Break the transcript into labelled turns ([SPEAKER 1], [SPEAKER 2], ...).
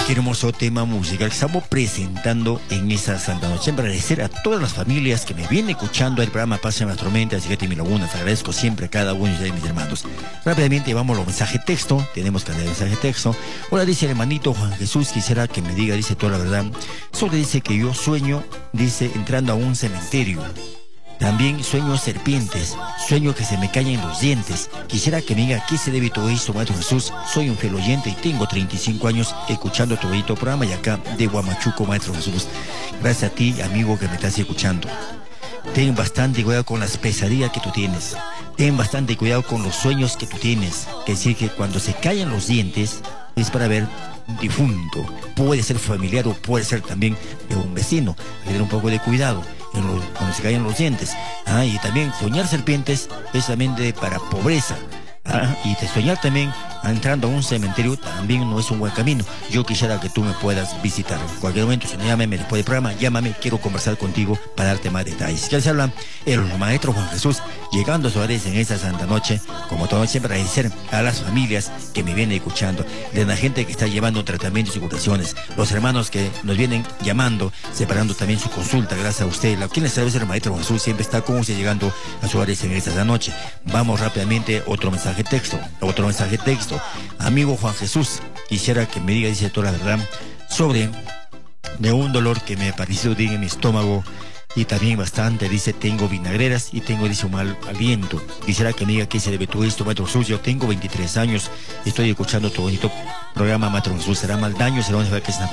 [SPEAKER 1] Qué hermoso tema musical que estamos presentando en esa Santa Noche. Agradecer a todas las familias que me vienen escuchando el programa Pasen las Tormentas y Gati Mi Laguna. Les agradezco siempre a cada uno de mis hermanos. Rápidamente vamos a los mensajes texto. Tenemos que leer mensaje texto. Hola, dice el hermanito Juan Jesús, quisiera que me diga, dice toda la verdad. Solo dice que yo sueño, dice, entrando a un cementerio. También sueño serpientes, sueño que se me caen los dientes. Quisiera que me diga qué se debe todo esto, Maestro Jesús. Soy un fiel oyente y tengo 35 años escuchando tu bonito programa y acá de Huamachuco, Maestro Jesús. Gracias a ti, amigo, que me estás escuchando. Ten bastante cuidado con las pesadillas que tú tienes. Ten bastante cuidado con los sueños que tú tienes. Que decir que cuando se caen los dientes es para ver un difunto. Puede ser familiar o puede ser también de un vecino. Hay que tener un poco de cuidado cuando se caen los dientes. Y también soñar serpientes es también para pobreza. Y de soñar también entrando a un cementerio también no es un buen camino. Yo quisiera que tú me puedas visitar. En cualquier momento, si no, llámame después del programa, llámame, quiero conversar contigo para darte más detalles. Que les habla el maestro Juan Jesús, llegando a sus hogares en esta Santa Noche. Como todo, siempre agradecer a las familias que me vienen escuchando, de la gente que está llevando tratamientos y curaciones, los hermanos que nos vienen llamando, separando también su consulta, gracias a usted. Quien les sabe ser el maestro Juan Jesús siempre está con usted llegando a sus hogares en esta noche. Vamos rápidamente, otro mensaje texto. Amigo Juan Jesús, quisiera que me diga, dice toda la verdad, sobre de un dolor que me pareció en mi estómago y también bastante, dice, tengo vinagreras y tengo, dice, un mal aliento. Quisiera que me diga qué se debe todo esto, Maestro Jesús. Yo tengo 23 años, estoy escuchando tu bonito programa, Maestro Jesús. ¿Será mal daño? ¿Será una que es natural?